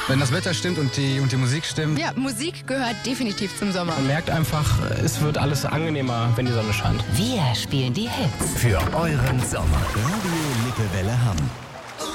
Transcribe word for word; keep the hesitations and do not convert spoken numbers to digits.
Wenn das Wetter stimmt und die, und die Musik stimmt. Ja, Musik gehört definitiv zum Sommer. Man merkt einfach, es wird alles angenehmer, wenn die Sonne scheint. Wir spielen die Hits. Für euren Sommer. Radio Lippewelle Hamm.